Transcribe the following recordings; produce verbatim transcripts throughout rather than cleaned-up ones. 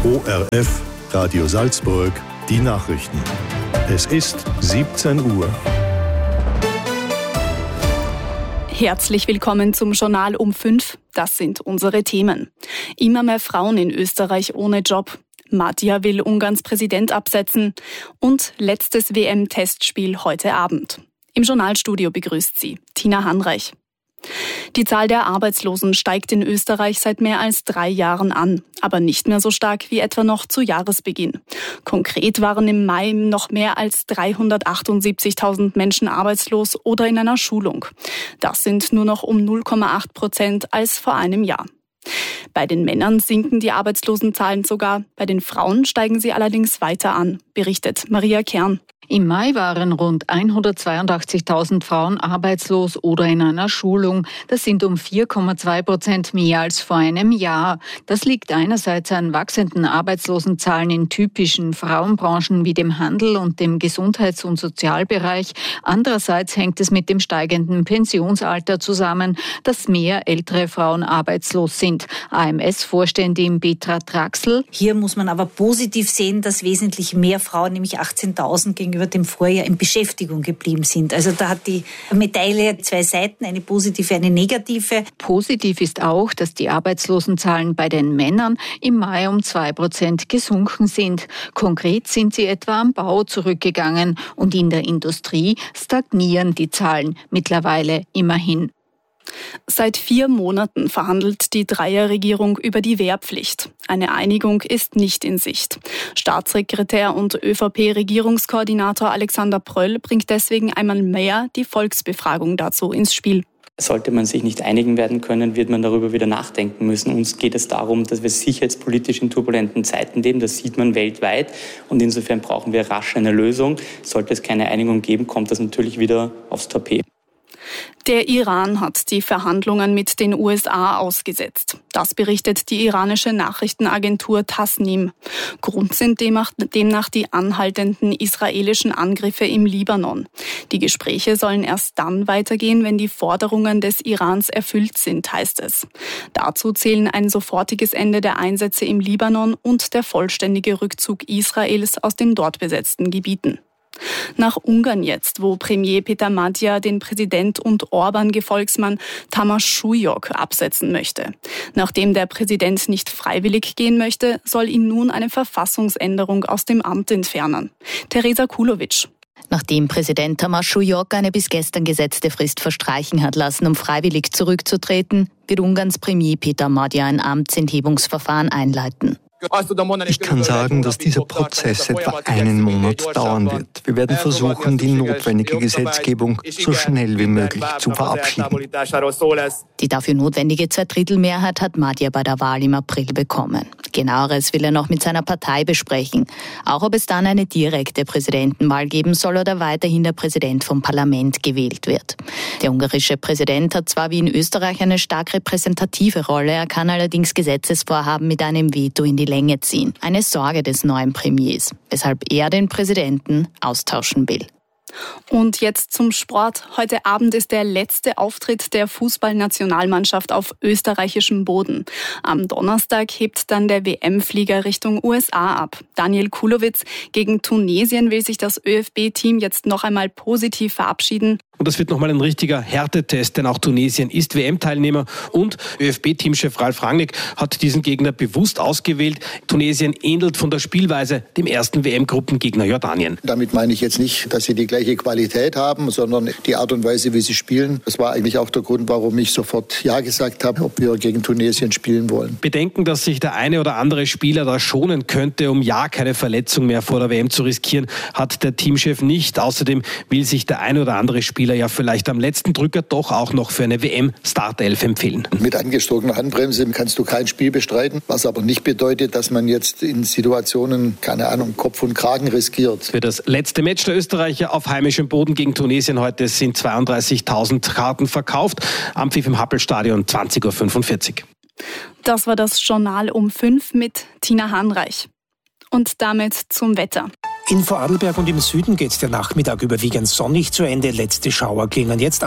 O R F, Radio Salzburg, die Nachrichten. Es ist siebzehn Uhr. Herzlich willkommen zum Journal um fünf. Das sind unsere Themen. Immer mehr Frauen in Österreich ohne Job. Madja will Ungarns Präsident absetzen. Und letztes W M-Testspiel heute Abend. Im Journalstudio begrüßt sie Tina Hanreich. Die Zahl der Arbeitslosen steigt in Österreich seit mehr als drei Jahren an, aber nicht mehr so stark wie etwa noch zu Jahresbeginn. Konkret waren im Mai noch mehr als dreihundertachtundsiebzigtausend Menschen arbeitslos oder in einer Schulung. Das sind nur noch um null Komma acht Prozent als vor einem Jahr. Bei den Männern sinken die Arbeitslosenzahlen sogar, bei den Frauen steigen sie allerdings weiter an, berichtet Maria Kern. Im Mai waren rund hundertzweiundachtzigtausend Frauen arbeitslos oder in einer Schulung. Das sind um vier Komma zwei Prozent mehr als vor einem Jahr. Das liegt einerseits an wachsenden Arbeitslosenzahlen in typischen Frauenbranchen wie dem Handel und dem Gesundheits- und Sozialbereich. Andererseits hängt es mit dem steigenden Pensionsalter zusammen, dass mehr ältere Frauen arbeitslos sind. A M S-Vorständin Petra Traxl. Hier muss man aber positiv sehen, dass wesentlich mehr Frauen, nämlich achtzehntausend gegenüber über dem Vorjahr in Beschäftigung geblieben sind. Also da hat die Medaille zwei Seiten, eine positive, eine negative. Positiv ist auch, dass die Arbeitslosenzahlen bei den Männern im Mai um zwei Prozent gesunken sind. Konkret sind sie etwa am Bau zurückgegangen und in der Industrie stagnieren die Zahlen mittlerweile immerhin. Seit vier Monaten verhandelt die Dreierregierung über die Wehrpflicht. Eine Einigung ist nicht in Sicht. Staatssekretär und ÖVP-Regierungskoordinator Alexander Pröll bringt deswegen einmal mehr die Volksbefragung dazu ins Spiel. Sollte man sich nicht einigen werden können, wird man darüber wieder nachdenken müssen. Uns geht es darum, dass wir sicherheitspolitisch in turbulenten Zeiten leben. Das sieht man weltweit. Und insofern brauchen wir rasch eine Lösung. Sollte es keine Einigung geben, kommt das natürlich wieder aufs Tapet. Der Iran hat die Verhandlungen mit den U S A ausgesetzt. Das berichtet die iranische Nachrichtenagentur Tasnim. Grund sind demnach die anhaltenden israelischen Angriffe im Libanon. Die Gespräche sollen erst dann weitergehen, wenn die Forderungen des Irans erfüllt sind, heißt es. Dazu zählen ein sofortiges Ende der Einsätze im Libanon und der vollständige Rückzug Israels aus den dort besetzten Gebieten. Nach Ungarn jetzt, wo Premier Peter Madja den Präsident und Orban-Gefolgsmann Tamás Súlyog absetzen möchte. Nachdem der Präsident nicht freiwillig gehen möchte, soll ihn nun eine Verfassungsänderung aus dem Amt entfernen. Teresa Kulovic. Nachdem Präsident Tamás Súlyog eine bis gestern gesetzte Frist verstreichen hat lassen, um freiwillig zurückzutreten, wird Ungarns Premier Peter Madja ein Amtsenthebungsverfahren einleiten. Ich kann sagen, dass dieser Prozess etwa einen Monat dauern wird. Wir werden versuchen, die notwendige Gesetzgebung so schnell wie möglich zu verabschieden. Die dafür notwendige Zweidrittelmehrheit hat Madja bei der Wahl im April bekommen. Genaueres will er noch mit seiner Partei besprechen. Auch ob es dann eine direkte Präsidentenwahl geben soll oder weiterhin der Präsident vom Parlament gewählt wird. Der ungarische Präsident hat zwar wie in Österreich eine stark repräsentative Rolle, er kann allerdings Gesetzesvorhaben mit einem Veto in die Länge ziehen. Eine Sorge des neuen Premiers, weshalb er den Präsidenten austauschen will. Und jetzt zum Sport. Heute Abend ist der letzte Auftritt der Fußballnationalmannschaft auf österreichischem Boden. Am Donnerstag hebt dann der W M-Flieger Richtung U S A ab. Daniel Kulowitz, gegen Tunesien will sich das ÖFB-Team jetzt noch einmal positiv verabschieden. Und das wird nochmal ein richtiger Härtetest, denn auch Tunesien ist W M-Teilnehmer und ÖFB-Teamchef Ralf Rangnick hat diesen Gegner bewusst ausgewählt. Tunesien ähnelt von der Spielweise dem ersten W M-Gruppengegner Jordanien. Damit meine ich jetzt nicht, dass sie die gleiche Qualität haben, sondern die Art und Weise, wie sie spielen. Das war eigentlich auch der Grund, warum ich sofort Ja gesagt habe, ob wir gegen Tunesien spielen wollen. Bedenken, dass sich der eine oder andere Spieler da schonen könnte, um ja keine Verletzung mehr vor der W M zu riskieren, hat der Teamchef nicht. Außerdem will sich der eine oder andere Spieler ja vielleicht am letzten Drücker doch auch noch für eine W M-Startelf empfehlen. Mit angezogener Handbremse kannst du kein Spiel bestreiten, was aber nicht bedeutet, dass man jetzt in Situationen, keine Ahnung, Kopf und Kragen riskiert. Für das letzte Match der Österreicher auf heimischem Boden gegen Tunesien heute sind zweiunddreißigtausend Karten verkauft. Am Pfiff im Happelstadion zwanzig Uhr fünfundvierzig. Das war das Journal um fünf mit Tina Hanreich. Und damit zum Wetter. In Vorarlberg und im Süden geht der Nachmittag überwiegend sonnig zu Ende. Letzte Schauer klingen jetzt ab.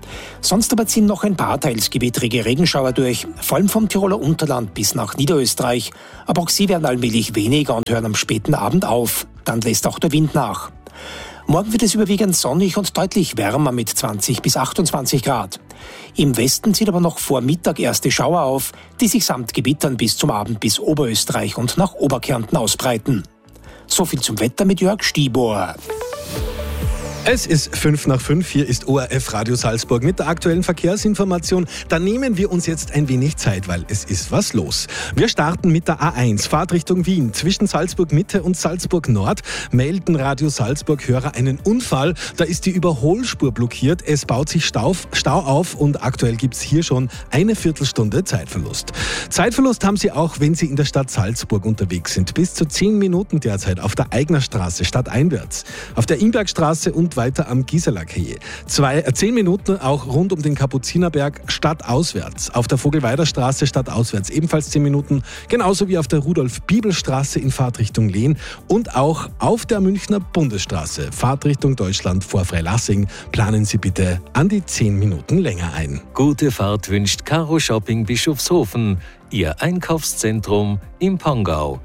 Sonst aber ziehen noch ein paar teils gewittrige Regenschauer durch, vor allem vom Tiroler Unterland bis nach Niederösterreich. Aber auch sie werden allmählich weniger und hören am späten Abend auf. Dann lässt auch der Wind nach. Morgen wird es überwiegend sonnig und deutlich wärmer mit zwanzig bis achtundzwanzig Grad. Im Westen zieht aber noch vor Mittag erste Schauer auf, die sich samt Gewittern bis zum Abend bis Oberösterreich und nach Oberkärnten ausbreiten. So viel zum Wetter mit Jörg Stibor. Es ist fünf nach fünf, hier ist O R F Radio Salzburg mit der aktuellen Verkehrsinformation. Da nehmen wir uns jetzt ein wenig Zeit, weil es ist was los. Wir starten mit der A eins, Fahrt Richtung Wien. Zwischen Salzburg Mitte und Salzburg Nord melden Radio Salzburg Hörer einen Unfall. Da ist die Überholspur blockiert, es baut sich Stau, Stau auf und aktuell gibt es hier schon eine Viertelstunde Zeitverlust. Zeitverlust haben Sie auch, wenn Sie in der Stadt Salzburg unterwegs sind. Bis zu zehn Minuten derzeit auf der Eignerstraße stadteinwärts, auf der Imbergstraße und weiter am Gisela Quai. Zwei, äh, zehn Minuten auch rund um den Kapuzinerberg stadtauswärts. Auf der Vogelweider Straße stadtauswärts ebenfalls zehn Minuten. Genauso wie auf der Rudolf-Bibel-Straße in Fahrtrichtung Lehn. Und auch auf der Münchner Bundesstraße Fahrtrichtung Deutschland vor Freilassing. Planen Sie bitte an die zehn Minuten länger ein. Gute Fahrt wünscht Caro Shopping Bischofshofen. Ihr Einkaufszentrum im Pongau.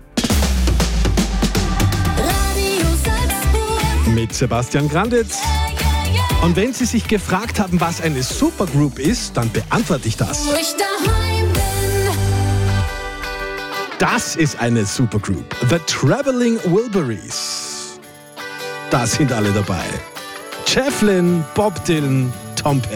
Mit Sebastian Granditz. Und wenn Sie sich gefragt haben, was eine Supergroup ist, dann beantworte ich das. Wo ich daheim bin. Das ist eine Supergroup. The Traveling Wilburys. Da sind alle dabei. Jeff Lynne, Bob Dylan, Tom Petty.